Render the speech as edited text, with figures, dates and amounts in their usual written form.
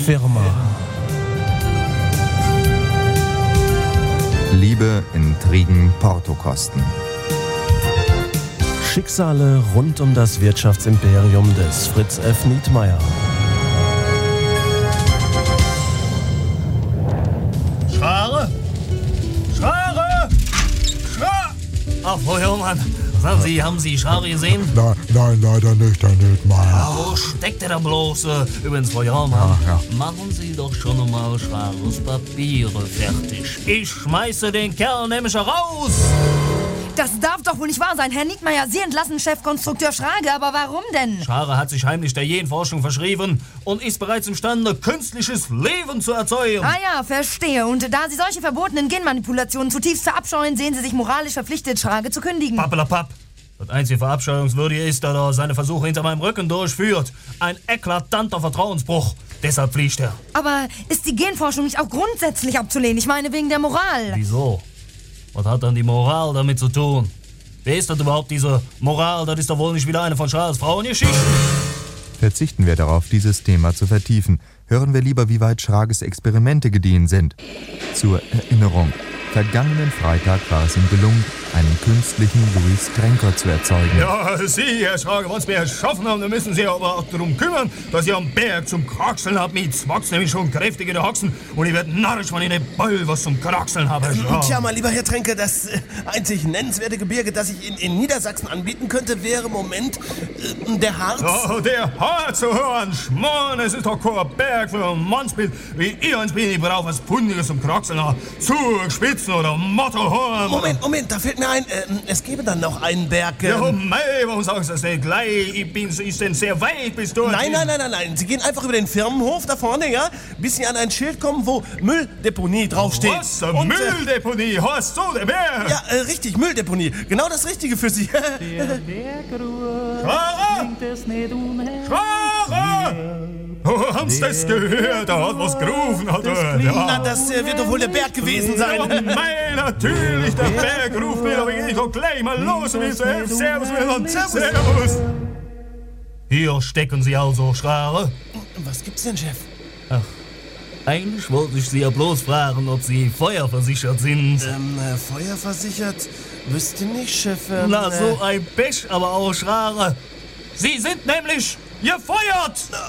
Firma. Liebe, Intrigen, Portokosten. Schicksale rund um das Wirtschaftsimperium des Fritz F. Nietmeyer. Schrare! Schrare! Ach, Frau Hörmann, sagen Sie, haben Sie Schrare gesehen? Nein, leider nicht, Herr Nietmeyer. Wo steckt der da bloß? Übrigens, Frau Hörmann, Ja. machen Sie doch schon einmal Schrares Papiere fertig. Ich schmeiße den Kerl nämlich raus! Das darf doch wohl nicht wahr sein, Herr Nietmeyer. Sie entlassen Chefkonstrukteur Schrage, aber warum denn? Schrare hat sich heimlich der Genforschung verschrieben und ist bereits imstande, künstliches Leben zu erzeugen. Ah ja, verstehe. Und da Sie solche verbotenen Genmanipulationen zutiefst verabscheuen, sehen Sie sich moralisch verpflichtet, Schrage zu kündigen. Pappelapapp. Das einzige Verabscheuungswürdige ist, dass er seine Versuche hinter meinem Rücken durchführt. Ein eklatanter Vertrauensbruch. Deshalb fliegt er. Aber ist die Genforschung nicht auch grundsätzlich abzulehnen? Ich meine, wegen der Moral. Wieso? Was hat dann die Moral damit zu tun? Wer ist das überhaupt, diese Moral? Das ist doch wohl nicht wieder eine von Schrages Frauengeschichten. Verzichten wir darauf, dieses Thema zu vertiefen. Hören wir lieber, wie weit Schrages Experimente gediehen sind. Zur Erinnerung. Vergangenen Freitag war es ihm gelungen, einen künstlichen Louis Trenker zu erzeugen. Ja, Sie, Herr Schrage, wenn Sie mir erschaffen haben, dann müssen Sie aber auch darum kümmern, dass ihr am Berg zum Kraxeln habt. Mir zwackt's nämlich schon kräftig in den Haxen und ich werd narrisch, wenn ich den Ball was zum Kraxeln habe. Tja, mein lieber Herr Tränke, das einzig nennenswerte Gebirge, das ich in Niedersachsen anbieten könnte, wäre im Moment der Harz. Oh, der Harz zu hören, Schmarrn, es ist doch kein Berg für ein Mannsbild, wie ihr uns bin. Ich brauche was Pundiges zum Kraxeln, Zugspitzen oder Mottohorn. Moment, da fällt mir ein, es gäbe dann noch einen Berg. Ja, mei, warum sagst du das nicht gleich? Ich bin sehr weit bis dort. Nein. Sie gehen einfach über den Firmenhof da vorne, ja? Bis Sie an ein Schild kommen, wo Mülldeponie draufsteht. Was? Mülldeponie? Hast du der Berg? Ja, richtig, Mülldeponie. Genau das Richtige für Sie. Der Bergruhe Schrare! bringt es nicht umher. Schrare! Oh, haben's das gehört? Da hat was gerufen. Na, das wird doch wohl der Berg gewesen sein. Ja, mei, natürlich, der Berg ruft mir, aber ich geh doch gleich mal los und ich sag, Servus, Männern, Servus. Hier stecken Sie also, Schrare. Was gibt's denn, Chef? Eigentlich wollte ich Sie ja bloß fragen, ob Sie feuerversichert sind. Feuerversichert? Wüsste nicht, Chef. Na, so ein Pech, aber auch Schrare. Sie sind nämlich gefeuert!